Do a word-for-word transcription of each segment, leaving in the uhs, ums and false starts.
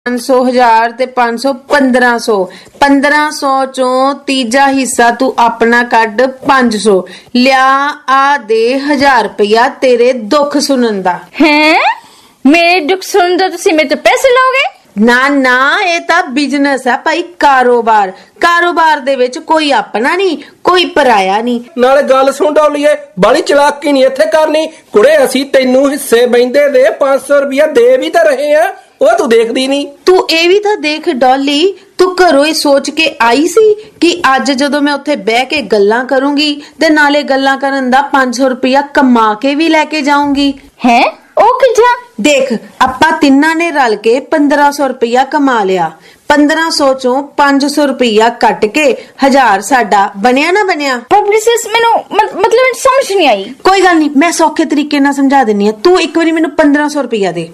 पांच सौ हजार ते पांच सौ पंद्रह सौ पंद्रह सौ चों तीजा हिस्सा तू अपना कड पांच सौ लिया आ दे हजार रुपया तेरे दुख सुनन दा। हैं मेरे दुख सुनन दा तुसी मेरे तो पैसे लोगे? ना ना ये तां बिजनेस है भाई, कारोबार कारोबार दे विच कोई अपना नहीं कोई पराया नहीं। नाले गल सुन डोलीए बड़ी चलाकी नहीं इत्थे करनी कुड़े, असी तैनू हिस्से बहिंदे दे पांच सौ रुपया दे भी तां रहे हैं, ਉਹ ਤੂੰ ਦੇਖਦੀ ਨਹੀਂ। ਤੂੰ ਇਹ ਵੀ ਤਾਂ ਦੇਖ ਡੋਲੀ, ਤੂੰ ਘਰੋਂ ਹੀ ਸੋਚ ਕੇ ਆਈ ਸੀ ਕਿ ਅੱਜ ਜਦੋਂ ਮੈਂ ਉੱਥੇ ਬਹਿ ਕੇ ਗੱਲਾਂ ਕਰੂੰਗੀ ਤੇ ਨਾਲੇ ਗੱਲਾਂ ਕਰਨ ਦਾ ਪੰਜ ਸੌ ਰੁਪਇਆ ਕਮਾ ਕੇ ਵੀ ਲੈ ਕੇ ਜਾਊਂਗੀ। ਹੈ ਉਹ ਕਿੱਦਾਂ? ਦੇਖ ਆਪਾਂ ਤਿੰਨਾਂ ਨੇ ਰਲ ਕੇ ਪੰਦਰਾਂ ਸੌ ਰੁਪਇਆ ਕਮਾ ਲਿਆ, पंद्रह सौ चों पांच सौ रुपया कट के हजार साडा बनया ना बनया। पब्लिसिस मैनू मतलब समझ नहीं आई। कोई गल नहीं, मैं सौखे तरीके नाल समझा देनी है। तू एक बारी मैनू पंद्रह सौ रुपया दे।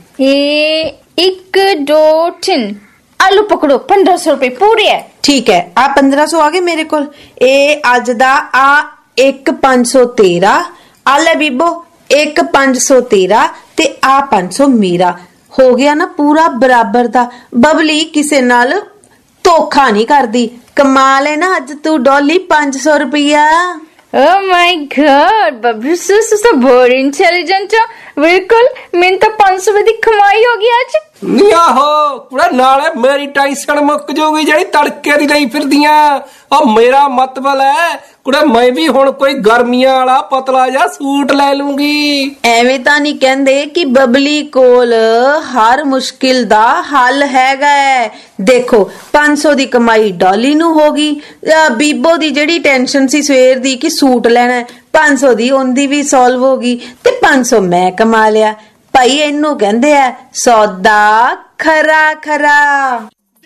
ए एक दो तीन आलू पकड़ो, पंद्रह सौ रुपए पूरे है। ठीक है, आ पंद्रह सौ आ गए मेरे कोल। ए अज दा आ एक पांच सौ तेरह आ ले बीबो, एक पांच सौ तेरह ते आ पांच सौ मेरा हो गया ना पूरा बराबर दा। बबली किसे नाल धोखा नहीं करदी, कमाल है ना अज तू डॉली पांच सौ रुपया। Oh my God, बबली सिस तो बहुत इंटेलिजेंट है। बिल्कुल मैंने तो पांच सौ रुपए दी कमाई हो गई आज। नी आहो कुड़ा नाले मेरी टेंशन मुक जाऊगी जेड़ी तड़के दी नहीं फिरदियां। आ मेरा मतलब है कुड़ा मैं भी हुण कोई गर्मियां वाला पतला जा सूट ले लूंगी। एवें तां नहीं कहंदे कि बबली कोल हर मुश्किल दा हल हैगा है। देखो पांच सौ दी कमाई डॉली नू होगी, बीबो दी जेड़ी टेंशन सी सवेर दी कि सूट लेना पांच सौ दी ओंदी भी सॉल्व होगी ते पांच सौ मैं कमा लिया। भाई इनू कहंदे आ सौदा खरा खरा।